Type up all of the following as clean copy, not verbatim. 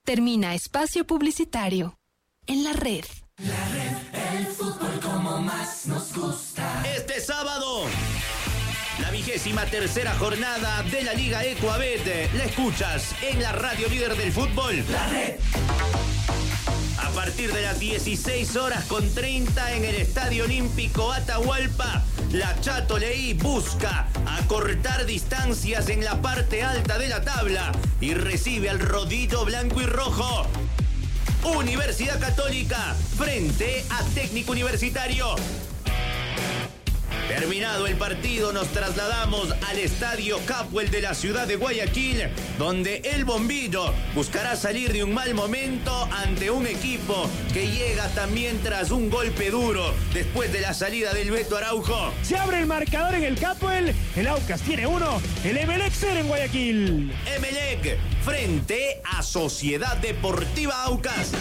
Termina espacio publicitario. En la red. La red, el fútbol como más nos gusta. Este sábado, la 23ª jornada de la Liga Ecuabet. La escuchas en la radio líder del fútbol. La red. A partir de las 16:30 en el Estadio Olímpico Atahualpa, la Chato Leí busca acortar distancias en la parte alta de la tabla y recibe al rodillo blanco y rojo. Universidad Católica frente a Técnico Universitario. Terminado el partido, nos trasladamos al Estadio Capuel de la ciudad de Guayaquil, donde el Bombillo buscará salir de un mal momento ante un equipo que llega también tras un golpe duro después de la salida del Beto Araujo. Se abre el marcador en el Capuel, el Aucas tiene 1, el Emelec 0 en Guayaquil. Emelec frente a Sociedad Deportiva Aucas.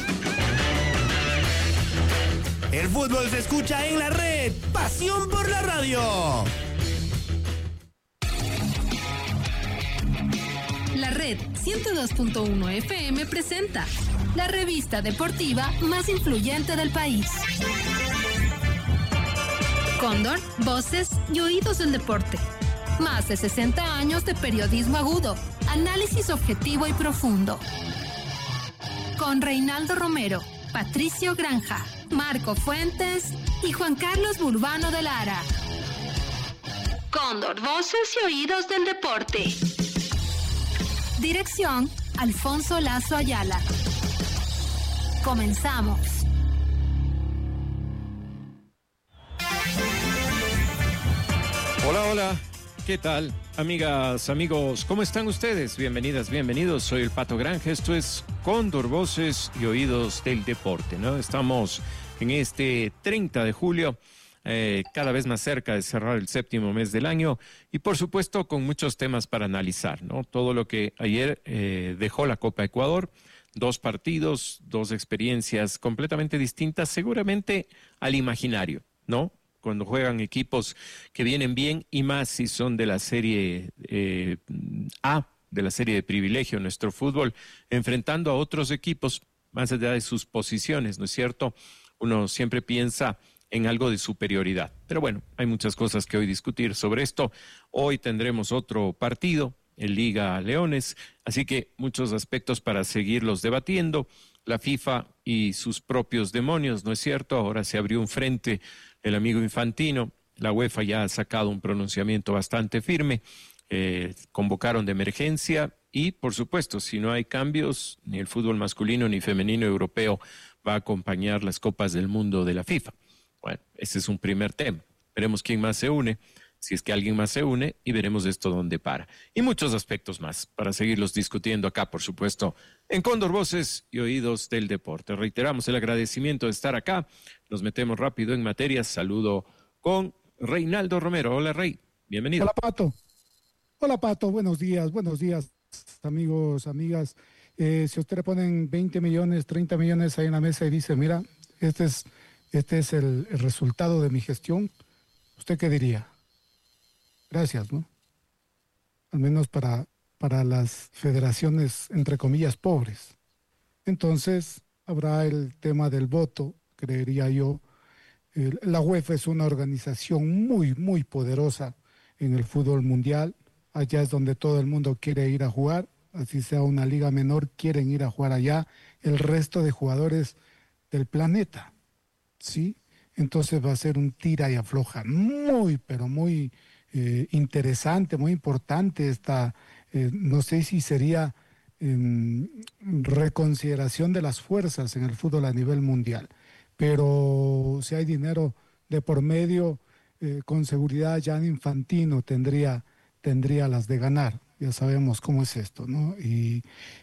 El fútbol se escucha en la red. Pasión por la radio. La red 102.1 FM presenta la revista deportiva más influyente del país. Cóndor, voces y oídos del deporte. Más de 60 años de periodismo agudo, análisis objetivo y profundo. Con Reinaldo Romero, Patricio Granja, Marco Fuentes y Juan Carlos Burbano de Lara. Cóndor, voces y oídos del deporte. Dirección, Alfonso Lazo Ayala. Comenzamos. Hola, hola. ¿Qué tal? Amigas, amigos, ¿cómo están ustedes? Bienvenidas, bienvenidos. Soy el Pato Granja. Esto es Cóndor, voces y oídos del deporte, ¿no? Estamos en este 30 de julio, cada vez más cerca de cerrar el 7º mes del año y, por supuesto, con muchos temas para analizar, ¿no? Todo lo que ayer dejó la Copa Ecuador, 2 partidos, 2 experiencias completamente distintas, seguramente al imaginario, ¿no? Cuando juegan equipos que vienen bien y más si son de la serie A, de la serie de privilegio, nuestro fútbol, enfrentando a otros equipos más allá de sus posiciones, ¿no es cierto? Uno siempre piensa en algo de superioridad. Pero bueno, hay muchas cosas que hoy discutir sobre esto. Hoy tendremos otro partido en Liga Leones, así que muchos aspectos para seguirlos debatiendo. La FIFA y sus propios demonios, ¿no es cierto? Ahora se abrió un frente, el amigo Infantino, la UEFA ya ha sacado un pronunciamiento bastante firme, convocaron de emergencia y, por supuesto, si no hay cambios, ni el fútbol masculino ni femenino europeo va a acompañar las Copas del Mundo de la FIFA. Bueno, ese es un primer tema. Veremos quién más se une, si es que alguien más se une, y veremos esto dónde para. Y muchos aspectos más para seguirlos discutiendo acá, por supuesto, en Cóndor, voces y oídos del deporte. Reiteramos el agradecimiento de estar acá. Nos metemos rápido en materia. Saludo con Reinaldo Romero. Hola, Rey. Bienvenido. Hola, Pato. Hola, Pato. Buenos días, amigos, amigas. Si usted le ponen 20 millones, 30 millones ahí en la mesa y dice, mira, este es el resultado de mi gestión, ¿usted qué diría? Gracias, ¿no? Al menos para las federaciones, entre comillas, pobres. Entonces, habrá el tema del voto, creería yo. La UEFA es una organización muy, muy poderosa en el fútbol mundial. Allá es donde todo el mundo quiere ir a jugar, así sea una liga menor, quieren ir a jugar allá el resto de jugadores del planeta, ¿sí? Entonces va a ser un tira y afloja muy, pero muy interesante, muy importante esta, no sé si sería reconsideración de las fuerzas en el fútbol a nivel mundial, pero si hay dinero de por medio, con seguridad Gianni Infantino tendría las de ganar. Ya sabemos cómo es esto, ¿no? Y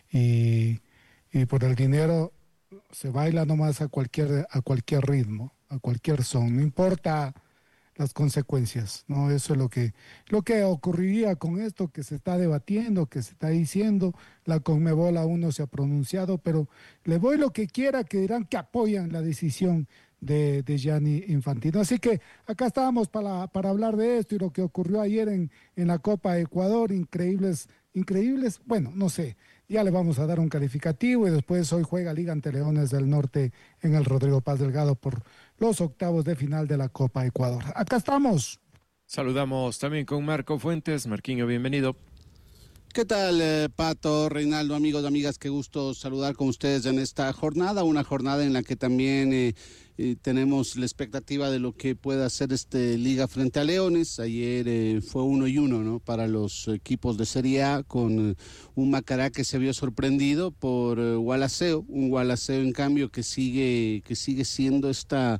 por el dinero se baila nomás a cualquier ritmo, a cualquier son, no importa las consecuencias, ¿no? Eso es lo que ocurriría con esto que se está debatiendo, que se está diciendo. La Conmebol aún no se ha pronunciado, pero le voy lo que quiera, que dirán que apoyan la decisión de Gianni Infantino. Así que acá estábamos para hablar de esto y lo que ocurrió ayer en la Copa Ecuador, increíbles, bueno, no sé, ya le vamos a dar un calificativo y después hoy juega Liga ante Leones del Norte en el Rodrigo Paz Delgado por los octavos de final de la Copa Ecuador. Acá estamos. Saludamos también con Marco Fuentes. Marquinho, bienvenido. ¿Qué tal, Pato, Reinaldo, amigos, amigas? Qué gusto saludar con ustedes en esta jornada, una jornada en la que también tenemos la expectativa de lo que pueda hacer Liga frente a Leones. Ayer fue 1-1, ¿no?, para los equipos de Serie A, con un Macará que se vio sorprendido por Gualaceo, un Gualaceo en cambio que sigue siendo esta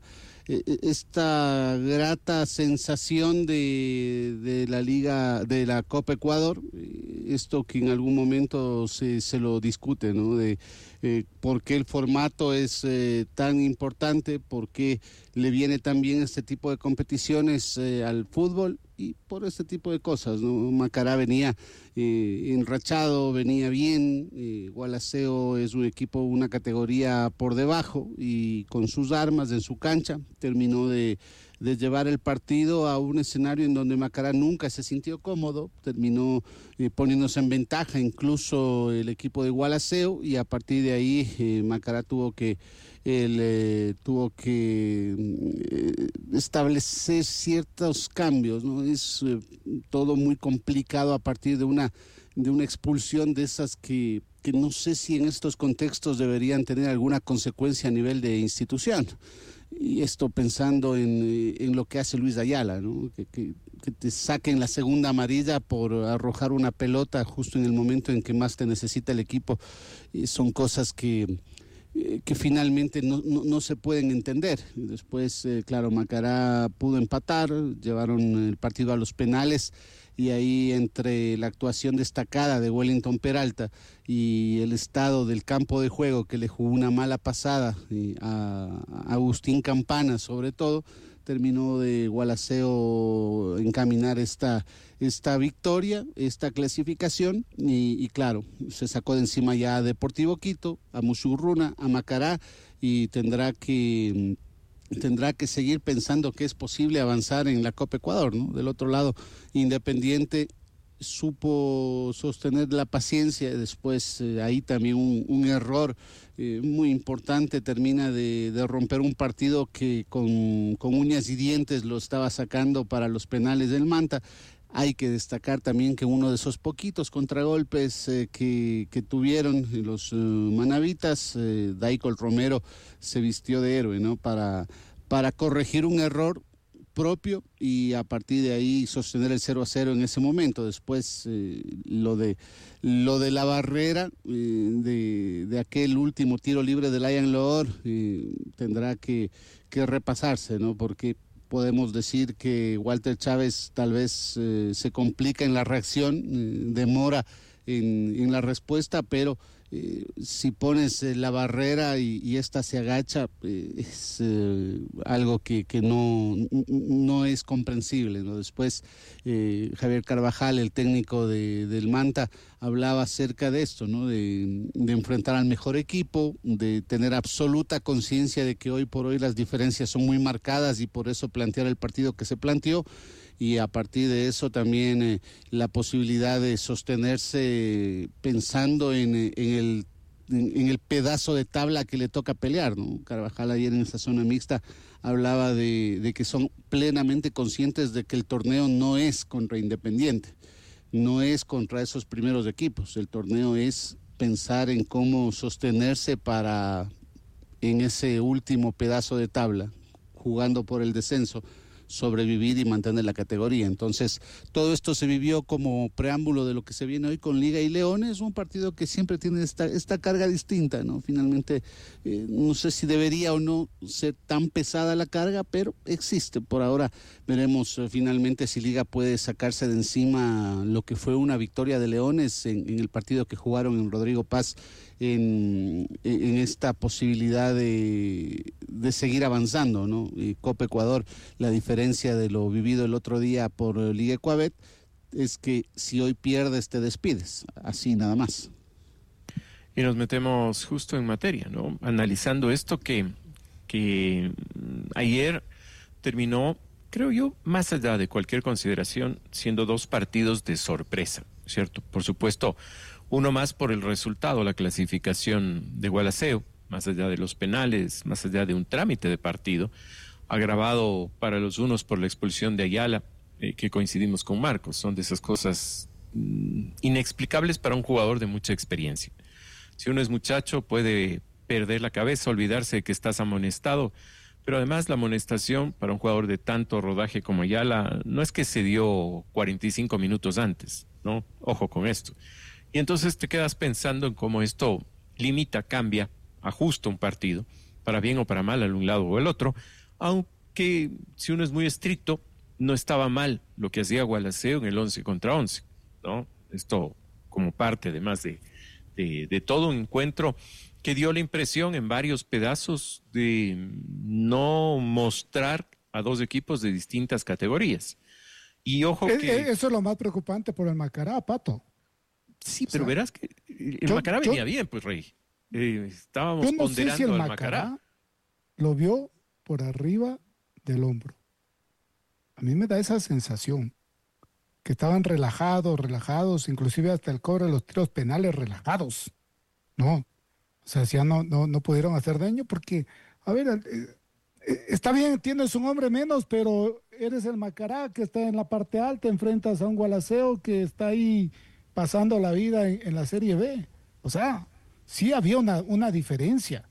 grata sensación de la Liga, de la Copa Ecuador, esto que en algún momento se lo discute, ¿no?, de por qué el formato es tan importante, por qué le viene tan bien este tipo de competiciones al fútbol, y por este tipo de cosas, ¿no? Macará venía enrachado, venía bien, Gualaceo es un equipo, una categoría por debajo, y con sus armas en su cancha terminó de llevar el partido a un escenario en donde Macará nunca se sintió cómodo, terminó poniéndose en ventaja incluso el equipo de Gualaceo, y a partir de ahí Macará tuvo que establecer ciertos cambios, ¿no? Es todo muy complicado a partir de una expulsión de esas que no sé si en estos contextos deberían tener alguna consecuencia a nivel de institución. Y esto pensando en lo que hace Luis Ayala, ¿no? Que te saquen la segunda amarilla por arrojar una pelota justo en el momento en que más te necesita el equipo, son cosas que finalmente no se pueden entender. Después, claro, Macará pudo empatar, llevaron el partido a los penales, y ahí entre la actuación destacada de Wellington Peralta y el estado del campo de juego, que le jugó una mala pasada a Agustín Campana sobre todo, terminó de Gualaceo encaminar esta victoria, esta clasificación, y claro, se sacó de encima ya a Deportivo Quito, a Musurruna, a Macará, y tendrá que seguir pensando que es posible avanzar en la Copa Ecuador, ¿no? Del otro lado, Independiente supo sostener la paciencia, después ahí también un error muy importante, termina de romper un partido que con uñas y dientes lo estaba sacando para los penales del Manta. Hay que destacar también que uno de esos poquitos contragolpes que tuvieron los manavitas, Daicol Romero se vistió de héroe, ¿no?, para corregir un error propio, y a partir de ahí sostener el 0-0 en ese momento. Después lo de la barrera de aquel último tiro libre de Lion Loor tendrá que repasarse, ¿no?, porque podemos decir que Walter Chávez tal vez se complica en la reacción, demora en la respuesta, pero si pones la barrera y esta se agacha, es algo que no es comprensible, ¿no? Después Javier Carvajal, el técnico del Manta, hablaba acerca de esto, ¿no?, de enfrentar al mejor equipo, de tener absoluta conciencia de que hoy por hoy las diferencias son muy marcadas, y por eso plantear el partido que se planteó, y a partir de eso también la posibilidad de sostenerse pensando en el pedazo de tabla que le toca pelear, ¿no? Carvajal ayer en esta zona mixta hablaba de que son plenamente conscientes de que el torneo no es contra Independiente, no es contra esos primeros equipos, el torneo es pensar en cómo sostenerse en ese último pedazo de tabla, jugando por el descenso, sobrevivir y mantener la categoría. Entonces, todo esto se vivió como preámbulo de lo que se viene hoy con Liga y Leones, un partido que siempre tiene esta carga distinta, ¿no? Finalmente, no sé si debería o no ser tan pesada la carga, pero existe. Por ahora veremos finalmente si Liga puede sacarse de encima lo que fue una victoria de Leones en el partido que jugaron en Rodrigo Paz, en esta posibilidad de seguir avanzando, ¿no? Copa Ecuador, la diferencia de lo vivido el otro día por Liga Ecuabet es que si hoy pierdes te despides, así nada más. Y nos metemos justo en materia, ¿no? Analizando esto que ayer terminó, creo yo, más allá de cualquier consideración, siendo dos partidos de sorpresa, ¿cierto? Por supuesto, Uno más por el resultado, la clasificación de Gualaceo, más allá de los penales, más allá de un trámite de partido, agravado para los unos por la expulsión de Ayala, que coincidimos con Marcos. Son de esas cosas inexplicables para un jugador de mucha experiencia. Si uno es muchacho puede perder la cabeza, olvidarse de que estás amonestado, pero además la amonestación para un jugador de tanto rodaje como Ayala no es que se dio 45 minutos antes, ¿no? Ojo con esto. Y entonces te quedas pensando en cómo esto limita, cambia, ajusta un partido, para bien o para mal, al un lado o el otro, aunque si uno es muy estricto, no estaba mal lo que hacía Gualaceo en el 11 contra 11, ¿no? Esto como parte además de todo un encuentro que dio la impresión en varios pedazos de no mostrar a dos equipos de distintas categorías. Y ojo que... Eso es lo más preocupante por el Macará, Pato. Sí, pero verás que el Macará venía bien, pues, Rey. Estábamos ponderando el al Macará. Lo vio por arriba del hombro. A mí me da esa sensación que estaban relajados, inclusive hasta el cobro de los tiros penales relajados. No, o sea, ya no pudieron hacer daño porque, a ver, está bien, tienes un hombre menos, pero eres el Macará que está en la parte alta, enfrentas a un Gualaceo que está ahí pasando la vida en la Serie B. O sea, sí había una diferencia,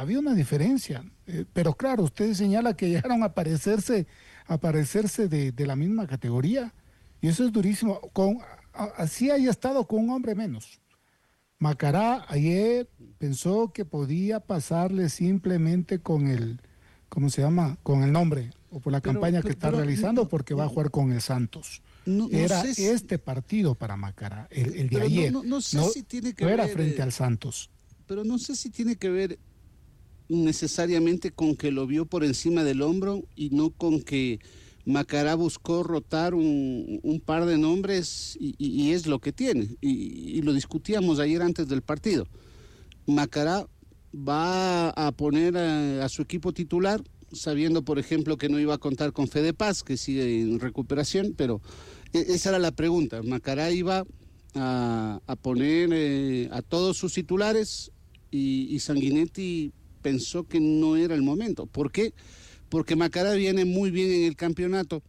pero claro, usted señala que llegaron a aparecerse de la misma categoría, y eso es durísimo, así haya estado con un hombre menos. Macará ayer pensó que podía pasarle simplemente con el, ¿cómo se llama? Con el nombre, o por la campaña que está realizando, porque va a jugar con el Santos. Era este partido para Macará, el de ayer. No sé si tiene que ver... era frente al Santos. Pero no sé si tiene que ver necesariamente con que lo vio por encima del hombro y no con que Macará buscó rotar un par de nombres y es lo que tiene. Y lo discutíamos ayer antes del partido. Macará va a poner a su equipo titular, sabiendo, por ejemplo, que no iba a contar con Fede Paz, que sigue en recuperación, pero esa era la pregunta. Macará iba a poner a todos sus titulares y Sanguinetti pensó que no era el momento. ¿Por qué? Porque Macará viene muy bien en el campeonato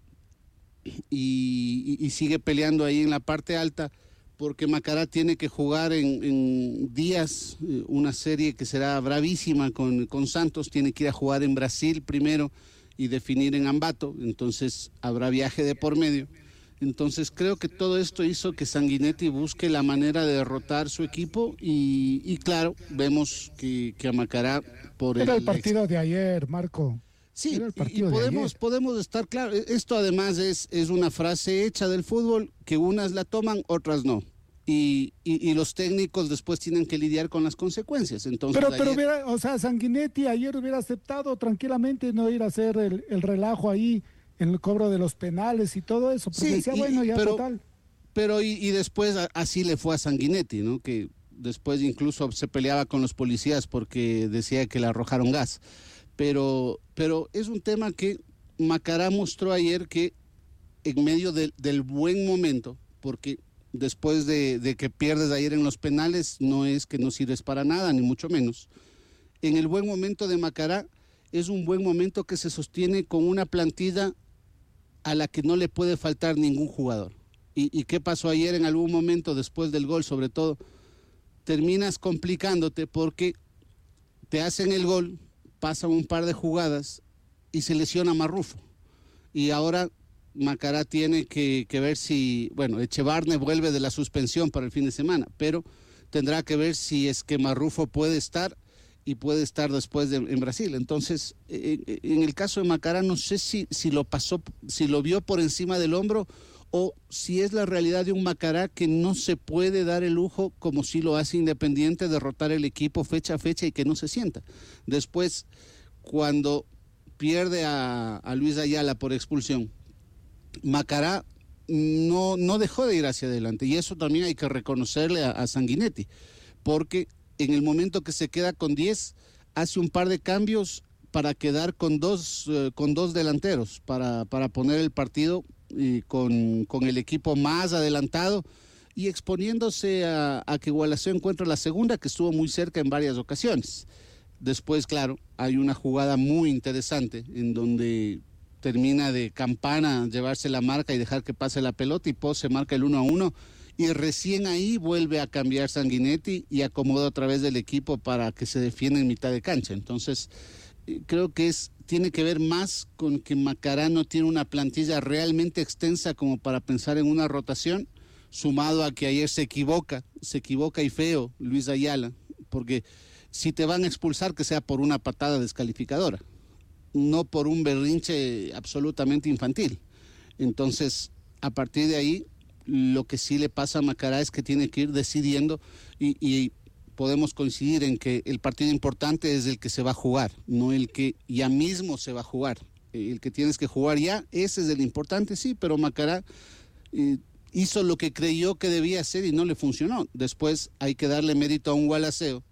y sigue peleando ahí en la parte alta, porque Macará tiene que jugar en días una serie que será bravísima con Santos, tiene que ir a jugar en Brasil primero y definir en Ambato, entonces habrá viaje de por medio. Entonces creo que todo esto hizo que Sanguinetti busque la manera de derrotar su equipo y claro, vemos que a Macará por Era el partido de ayer, Marco. Sí, y podemos estar claros. Esto además es una frase hecha del fútbol que unas la toman, otras no. Y los técnicos después tienen que lidiar con las consecuencias. Entonces, pero Sanguinetti ayer hubiera aceptado tranquilamente no ir a hacer el relajo ahí en el cobro de los penales y todo eso, porque decía, total. Pero después así le fue a Sanguinetti, ¿no? Que después incluso se peleaba con los policías porque decía que le arrojaron gas. Pero es un tema que Macará mostró ayer, que en medio del buen momento, porque después de que pierdes ayer en los penales, no es que no sirves para nada, ni mucho menos. En el buen momento de Macará, es un buen momento que se sostiene con una plantilla a la que no le puede faltar ningún jugador. ¿Y qué pasó ayer en algún momento después del gol? Sobre todo, terminas complicándote porque te hacen el gol, pasan un par de jugadas y se lesiona Marrufo. Y ahora Macará tiene que ver si, Echevarne vuelve de la suspensión para el fin de semana, pero tendrá que ver si es que Marrufo puede estar y puede estar después en Brasil. Entonces, en el caso de Macará, no sé si lo vio por encima del hombro o si es la realidad de un Macará que no se puede dar el lujo, como si lo hace Independiente, derrotar el equipo fecha a fecha y que no se sienta. Después, cuando pierde a Luis Ayala por expulsión, Macará no dejó de ir hacia adelante, y eso también hay que reconocerle a Sanguinetti, porque en el momento que se queda con 10, hace un par de cambios para quedar con dos delanteros, para poner el partido con el equipo más adelantado y exponiéndose a que Gualaceo encuentre la segunda, que estuvo muy cerca en varias ocasiones. Después, claro, hay una jugada muy interesante en donde termina de Campana llevarse la marca y dejar que pase la pelota y Pose marca el 1-1 y recién ahí vuelve a cambiar Sanguinetti y acomoda otra vez del equipo para que se defienda en mitad de cancha. Entonces, creo que tiene que ver más con que Macará no tiene una plantilla realmente extensa como para pensar en una rotación, sumado a que ayer se equivoca y feo Luis Ayala, porque si te van a expulsar que sea por una patada descalificadora, no por un berrinche absolutamente infantil. Entonces, a partir de ahí, lo que sí le pasa a Macará es que tiene que ir decidiendo y podemos coincidir en que el partido importante es el que se va a jugar, no el que ya mismo se va a jugar. El que tienes que jugar ya, ese es el importante, sí, pero Macará hizo lo que creyó que debía hacer y no le funcionó. Después hay que darle mérito a un Gualaceo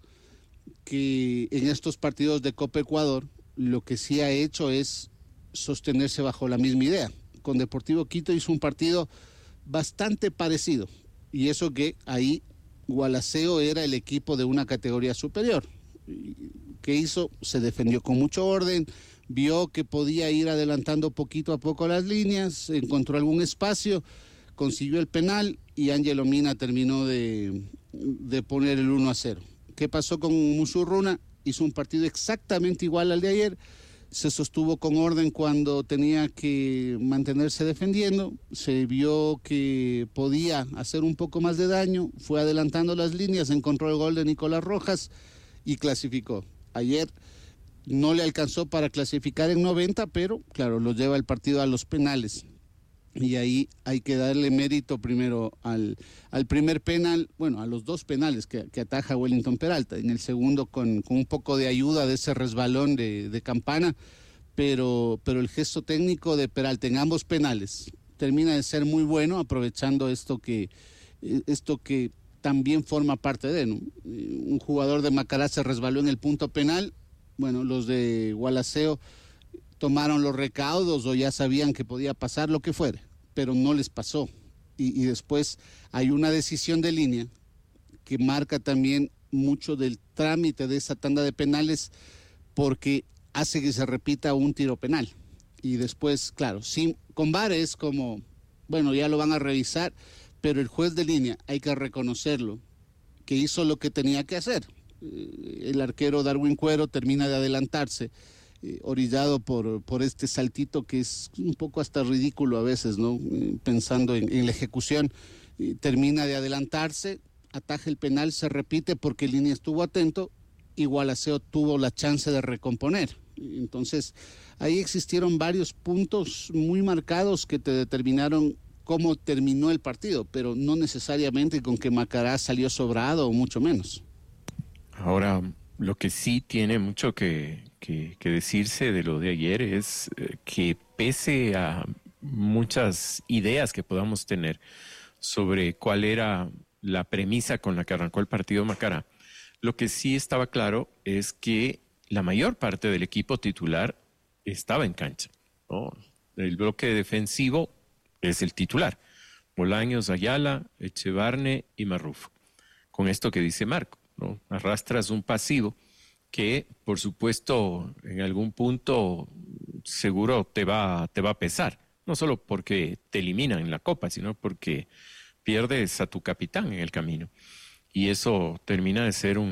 que en estos partidos de Copa Ecuador lo que sí ha hecho es sostenerse bajo la misma idea. Con Deportivo Quito hizo un partido bastante parecido, y eso que ahí Gualaceo era el equipo de una categoría superior. ¿Qué hizo? Se defendió con mucho orden, vio que podía ir adelantando poquito a poco las líneas, encontró algún espacio, consiguió el penal y Ángelo Mina terminó de poner el 1-0. ¿Qué pasó con Musurruna? Hizo un partido exactamente igual al de ayer, se sostuvo con orden cuando tenía que mantenerse defendiendo, se vio que podía hacer un poco más de daño, fue adelantando las líneas, encontró el gol de Nicolás Rojas y clasificó. Ayer no le alcanzó para clasificar en 90, pero claro, lo lleva el partido a los penales. Y ahí hay que darle mérito primero al primer penal, bueno, a los dos penales que ataja Wellington Peralta. En el segundo con un poco de ayuda de ese resbalón de Campana, pero el gesto técnico de Peralta en ambos penales termina de ser muy bueno, aprovechando esto que también forma parte de, ¿no? Un jugador de Macará se resbaló en el punto penal, bueno, los de Gualaceo tomaron los recaudos o ya sabían que podía pasar lo que fuera, pero no les pasó. Y después hay una decisión de línea que marca también mucho del trámite de esa tanda de penales, porque hace que se repita un tiro penal. Y después, claro, con VAR es como, bueno, ya lo van a revisar, pero el juez de línea, hay que reconocerlo, que hizo lo que tenía que hacer. El arquero Darwin Cuero termina de adelantarse, orillado por este saltito que es un poco hasta ridículo a veces, ¿no? Pensando en la ejecución, termina de adelantarse, ataja el penal, se repite porque Línea estuvo atento y Gualaceo tuvo la chance de recomponer. Entonces, ahí existieron varios puntos muy marcados que te determinaron cómo terminó el partido, pero no necesariamente con que Macará salió sobrado o mucho menos. Ahora, lo que sí tiene mucho que decirse de lo de ayer es que pese a muchas ideas que podamos tener sobre cuál era la premisa con la que arrancó el partido Macará, lo que sí estaba claro es que la mayor parte del equipo titular estaba en cancha, ¿no? El bloque defensivo es el titular: Bolaños, Ayala, Echevarne y Marrufo. Con esto que dice Marco, ¿no? Arrastras un pasivo que, por supuesto, en algún punto seguro te va a pesar, no solo porque te eliminan en la Copa, sino porque pierdes a tu capitán en el camino. Y eso termina de ser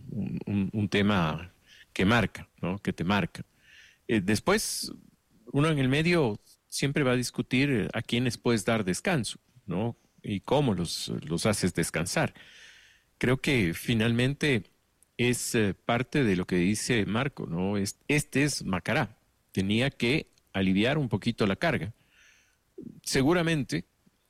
un tema que marca, ¿no? Que te marca. Después, uno en el medio siempre va a discutir a quiénes puedes dar descanso, ¿no? Y cómo los haces descansar. Creo que finalmente es parte de lo que dice Marco, ¿no? Este es Macará. Tenía que aliviar un poquito la carga. Seguramente,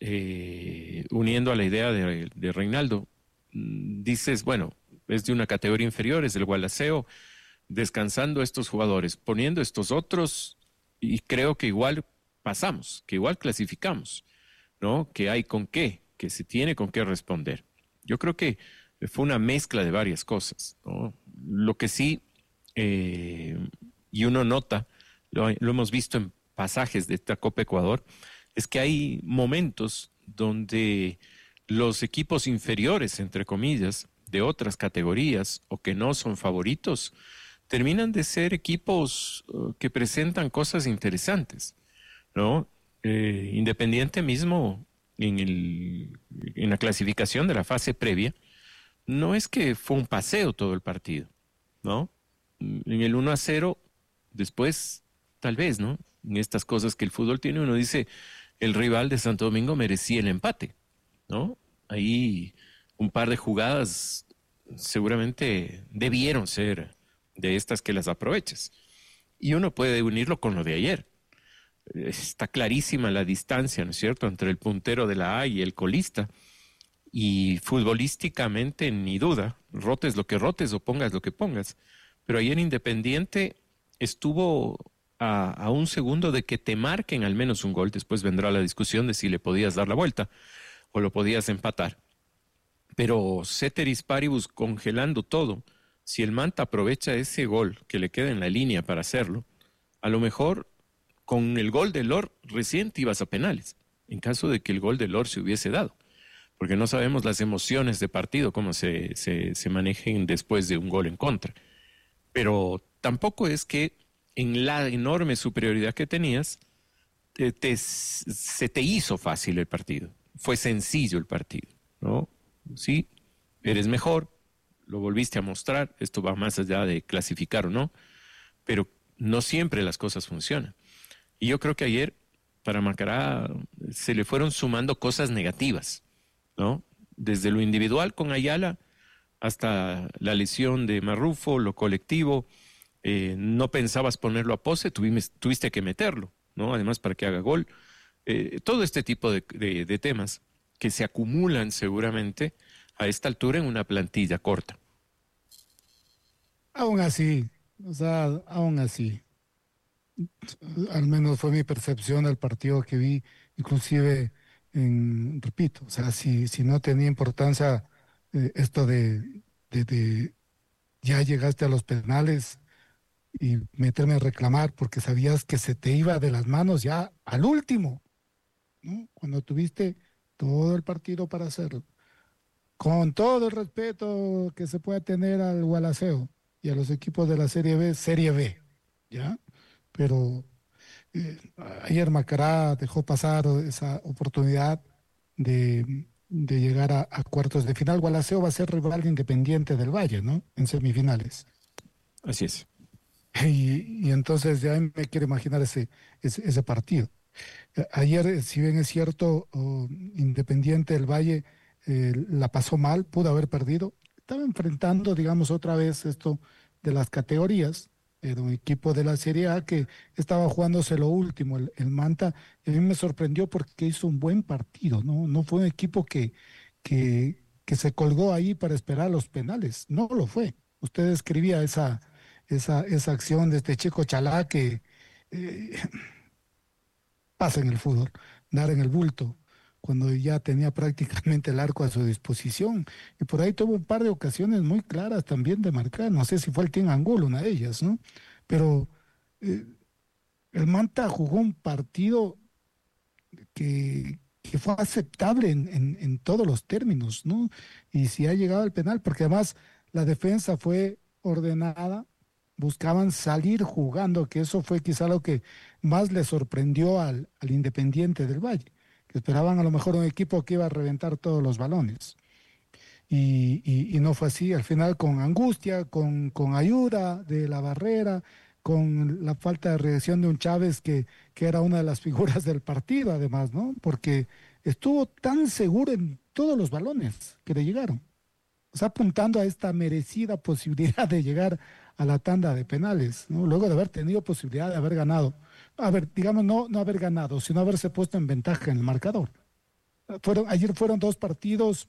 uniendo a la idea de Reinaldo, dices, bueno, es de una categoría inferior, es del Gualaceo, descansando a estos jugadores, poniendo estos otros, y creo que igual pasamos, que igual clasificamos, ¿no? Que hay con qué, que se tiene con qué responder. Yo creo que fue una mezcla de varias cosas, ¿no? Lo que sí, y uno nota, lo hemos visto en pasajes de esta Copa Ecuador, es que hay momentos donde los equipos inferiores, entre comillas, de otras categorías o que no son favoritos, terminan de ser equipos que presentan cosas interesantes, ¿no? Independiente mismo en la clasificación de la fase previa, no es que fue un paseo todo el partido, ¿no? En el 1-0, después, tal vez, ¿no? En estas cosas que el fútbol tiene, uno dice, el rival de Santo Domingo merecía el empate, ¿no? Ahí un par de jugadas seguramente debieron ser de estas que las aprovechas. Y uno puede unirlo con lo de ayer. Está clarísima la distancia, ¿no es cierto?, entre el puntero de la A y el colista. Y futbolísticamente, ni duda, rotes lo que rotes o pongas lo que pongas. Pero ayer Independiente estuvo a un segundo de que te marquen al menos un gol. Después vendrá la discusión de si le podías dar la vuelta o lo podías empatar. Pero ceteris paribus, congelando todo, si el Manta aprovecha ese gol que le queda en la línea para hacerlo, a lo mejor con el gol de Lor recién te ibas a penales, en caso de que el gol de Lor se hubiese dado, porque no sabemos las emociones de partido, cómo se manejen después de un gol en contra. Pero tampoco es que en la enorme superioridad que tenías, se te hizo fácil el partido. Fue sencillo el partido, ¿no? Sí, eres mejor, lo volviste a mostrar, esto va más allá de clasificar o no, pero no siempre las cosas funcionan. Y yo creo que ayer para Macará se le fueron sumando cosas negativas, ¿no? Desde lo individual con Ayala hasta la lesión de Marrufo, lo colectivo, no pensabas ponerlo a pose, tuviste que meterlo, ¿no? Además para que haga gol. Todo este tipo de temas que se acumulan seguramente a esta altura en una plantilla corta. Aún así, al menos fue mi percepción del partido que vi, inclusive, repito, o sea, si no tenía importancia esto de ya llegaste a los penales y meterme a reclamar porque sabías que se te iba de las manos ya al último, ¿no? Cuando tuviste todo el partido para hacerlo, con todo el respeto que se pueda tener al Gualaceo y a los equipos de la Serie B, ¿ya? Pero ayer Macará dejó pasar esa oportunidad de llegar a cuartos de final. Gualaceo va a ser rival de Independiente del Valle, ¿no? En semifinales. Así es. Y entonces ya me quiero imaginar ese partido. Ayer, si bien es cierto, Independiente del Valle la pasó mal, pudo haber perdido. Estaba enfrentando, digamos, otra vez esto de las categorías. Era un equipo de la Serie A que estaba jugándose lo último, el Manta. A mí me sorprendió porque hizo un buen partido, ¿no? No fue un equipo que se colgó ahí para esperar los penales. No lo fue. Usted escribía esa acción de este chico Chalá que pasa en el fútbol, dar en el bulto, cuando ya tenía prácticamente el arco a su disposición. Y por ahí tuvo un par de ocasiones muy claras también de marcar. No sé si fue el Team Angulo, una de ellas, ¿no? Pero el Manta jugó un partido que fue aceptable en todos los términos, ¿no? Y si ha llegado al penal, porque además la defensa fue ordenada, buscaban salir jugando, que eso fue quizá lo que más le sorprendió al Independiente del Valle, que esperaban a lo mejor un equipo que iba a reventar todos los balones. Y no fue así. Al final, con angustia, con ayuda de la barrera, con la falta de reacción de un Chávez que era una de las figuras del partido, además, ¿no? Porque estuvo tan seguro en todos los balones que le llegaron. O sea, apuntando a esta merecida posibilidad de llegar a la tanda de penales, ¿no? Luego de haber tenido posibilidad de haber ganado. A ver, digamos, no haber ganado, sino haberse puesto en ventaja en el marcador. Ayer fueron dos partidos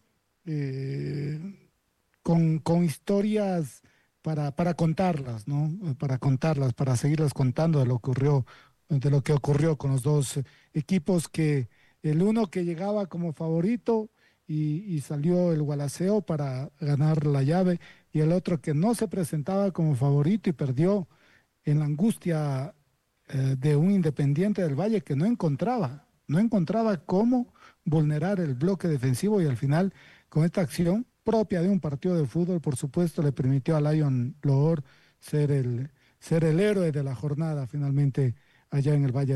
con historias para contarlas, ¿no? Para seguirlas contando de lo que ocurrió con los dos equipos, que el uno que llegaba como favorito y salió el Gualaceo para ganar la llave, y el otro que no se presentaba como favorito y perdió en la angustia de un Independiente del Valle que no encontraba cómo vulnerar el bloque defensivo y al final con esta acción propia de un partido de fútbol, por supuesto, le permitió a Lion Loor ser el héroe de la jornada finalmente allá en el Valle